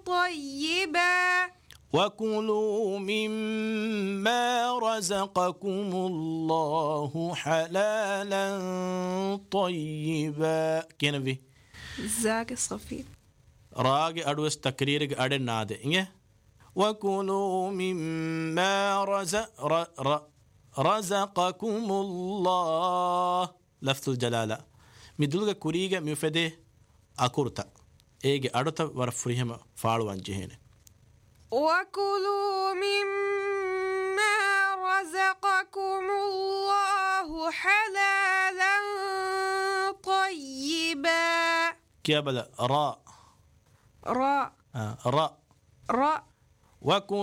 طيبا وكلوا مما رزقكم الله حلالا طيبا كينا في زاق الصفير راج أدوس تكرير أدن نادي إنجه وكلوا مما رزقكم الله لفظ الجلالة مدلغ كوريغا مفده أكورتا إيجي أدوتا ورفريهم فالو أنجهين وكلوا مما رزقكم الله حلالا طيبا كيا بلا راء راء راء راء وكلوا